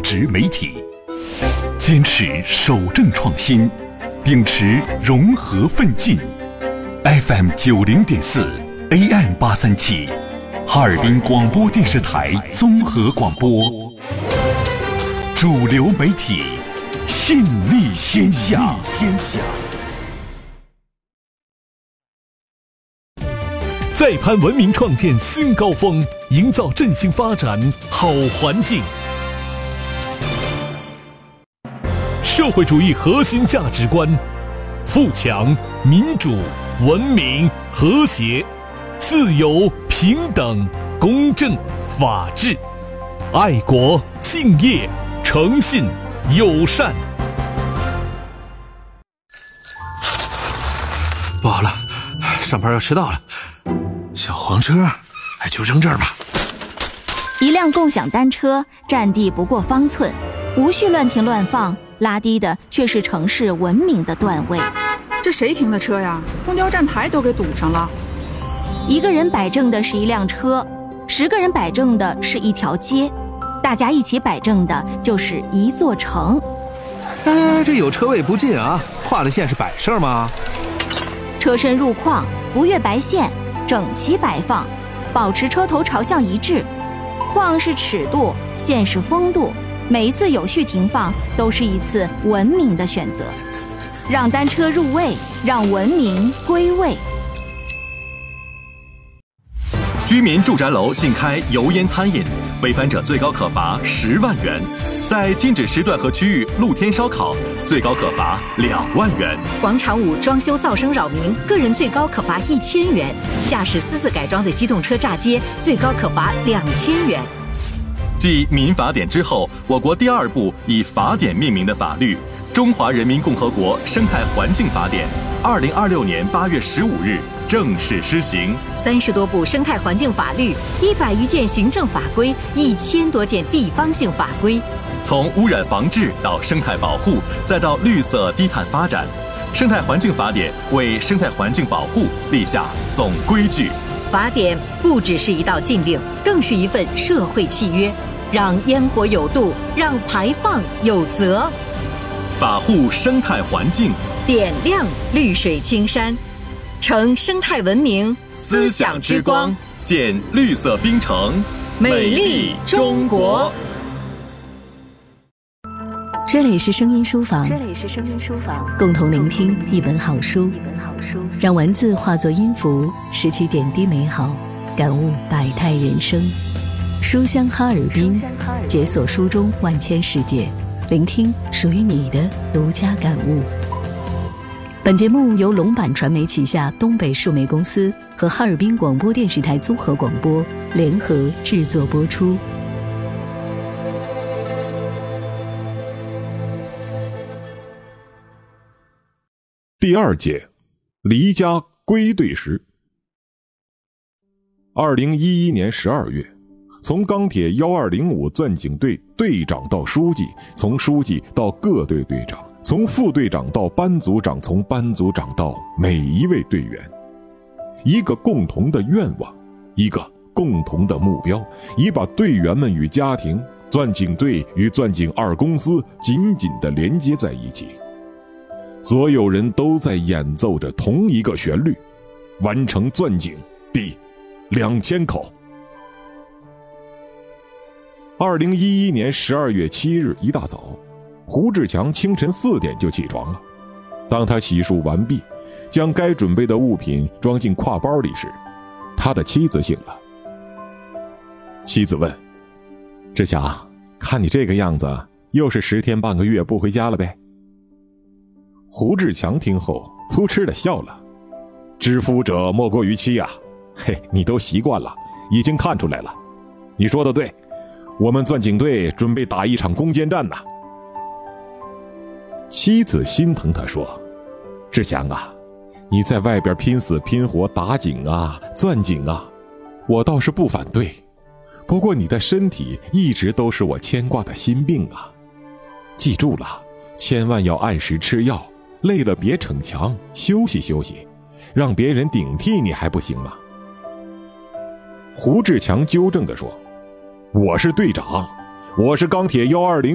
质媒体，坚持守正创新，秉持融合奋进。FM 90.4 AM 837，哈尔滨广播电视台综合广播，主流媒体，信力天下。 再攀文明创建新高峰，营造振兴发展好环境。社会主义核心价值观：富强、民主、文明、和谐、自由、平等、公正、法治、爱国、敬业、诚信、友善。 不好了，上班要迟到了。小黄车，就扔这儿吧。 一辆共享单车占地不过方寸，无需乱停乱放，拉低的却是城市文明的段位。 这谁停的车呀？公交站台都给堵上了。 一个人摆正的是一辆车，10个人摆正的是一条街，大家一起摆正的就是一座城。 这有车位不进啊？画的线是摆设吗？ 车身入框，不越白线，整齐摆放，保持车头朝向一致。框是尺度，线是风度，每一次有序停放都是一次文明的选择。让单车入位，让文明归位。 居民住宅楼禁开油烟餐饮，违反者最高可罚10万元；在禁止时段和区域露天烧烤，最高可罚2万元。 广场舞装修噪声扰民，个人最高可罚1000元；驾驶私自改装的机动车炸街，最高可罚2000元。 继民法典之后，我国第2部以法典命名的法律《中华人民共和国生态环境法典》，2026年8月15日正式施行。 30多部生态环境法律，100余件行政法规，1000多件地方性法规。 从污染防治到生态保护，再到绿色低碳发展，生态环境法典为生态环境保护立下总规矩。 法典不只是一道禁令，更是一份社会契约，让烟火有度，让排放有责。 法护生态环境， 点亮绿水青山，成生态文明思想之光， 建绿色冰城， 美丽中国。 这里是声音书房，共同聆听一本好书，让文字化作音符，拾起点滴美好，感悟百态人生。书香哈尔滨，解锁书中万千世界，聆听属于你的独家感悟。本节目由龙版传媒旗下东北数媒公司和哈尔滨广播电视台综合广播联合制作播出。 第2届离家归队时，2011年12月，从钢铁1205钻井队队长到书记，从书记到各队队长，从副队长到班组长，从班组长到每一位队员，一个共同的愿望，一个共同的目标，已把队员们与家庭、钻井队与钻井2公司紧紧地连接在一起。所有人都在演奏着同一个旋律，完成钻井第2000口。2011年12月7日一大早，胡志强清晨4点就起床了。当他洗漱完毕，将该准备的物品装进挎包里时，他的妻子醒了。妻子问：志强，看你这个样子，又是10天半个月不回家了呗？胡志强听后扑哧地笑了：知夫者莫过于妻啊，嘿，你都习惯了，已经看出来了。你说的对，我们钻井队准备打一场攻坚战呐。妻子心疼他说：志强啊，你在外边拼死拼活打井啊钻井啊，我倒是不反对，不过你的身体一直都是我牵挂的心病啊。记住了，千万要按时吃药，累了别逞强，休息休息，让别人顶替你还不行吗？胡志强纠正地说：我是队长，我是钢铁120